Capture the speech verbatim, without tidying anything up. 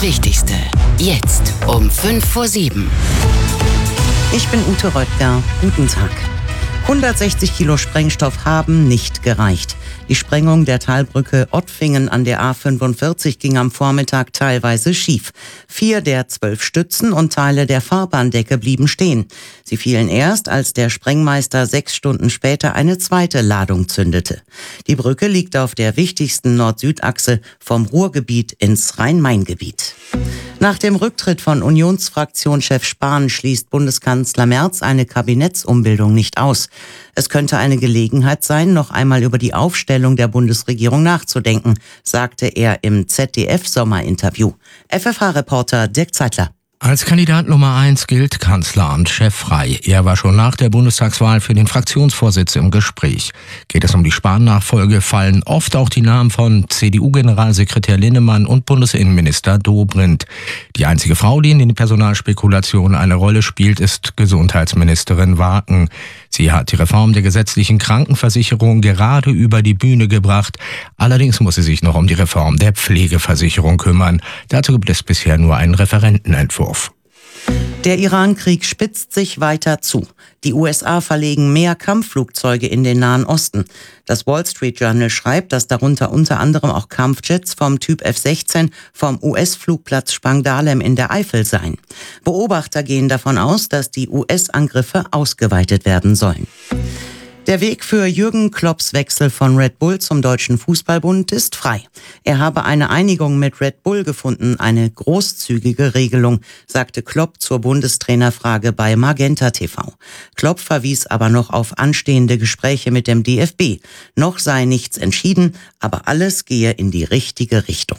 Wichtigste. Jetzt um fünf vor sieben. Ich bin Ute Röttger. Guten Tag. hundertsechzig Kilo Sprengstoff haben nicht gereicht. Die Sprengung der Talbrücke Ottfingen an der A fünfundvierzig ging am Vormittag teilweise schief. Vier der zwölf Stützen und Teile der Fahrbahndecke blieben stehen. Sie fielen erst, als der Sprengmeister sechs Stunden später eine zweite Ladung zündete. Die Brücke liegt auf der wichtigsten Nord-Süd-Achse vom Ruhrgebiet ins Rhein-Main-Gebiet. Nach dem Rücktritt von Unionsfraktionschef Spahn schließt Bundeskanzler Merz eine Kabinettsumbildung nicht aus. Es könnte eine Gelegenheit sein, noch einmal über die Aufstellung der Bundesregierung nachzudenken, sagte er im Z D F-Sommerinterview. F F H-Reporter Dirk Zeitler. Als Kandidat Nummer eins gilt Kanzleramtschef Frey. Er war schon nach der Bundestagswahl für den Fraktionsvorsitz im Gespräch. Geht es um die Spahn-Nachfolge, fallen oft auch die Namen von C D U-Generalsekretär Linnemann und Bundesinnenminister Dobrindt. Die einzige Frau, die in den Personalspekulationen eine Rolle spielt, ist Gesundheitsministerin Waken. Sie hat die Reform der gesetzlichen Krankenversicherung gerade über die Bühne gebracht. Allerdings muss sie sich noch um die Reform der Pflegeversicherung kümmern. Dazu gibt es bisher nur einen Referentenentwurf. Der Iran-Krieg spitzt sich weiter zu. Die U S A verlegen mehr Kampfflugzeuge in den Nahen Osten. Das Wall Street Journal schreibt, dass darunter unter anderem auch Kampfjets vom Typ F sechzehn vom U S-Flugplatz Spangdahlem in der Eifel seien. Beobachter gehen davon aus, dass die U S-Angriffe ausgeweitet werden sollen. Der Weg für Jürgen Klopps Wechsel von Red Bull zum Deutschen Fußballbund ist frei. Er habe eine Einigung mit Red Bull gefunden, eine großzügige Regelung, sagte Klopp zur Bundestrainerfrage bei Magenta T V. Klopp verwies aber noch auf anstehende Gespräche mit dem D F B. Noch sei nichts entschieden, aber alles gehe in die richtige Richtung.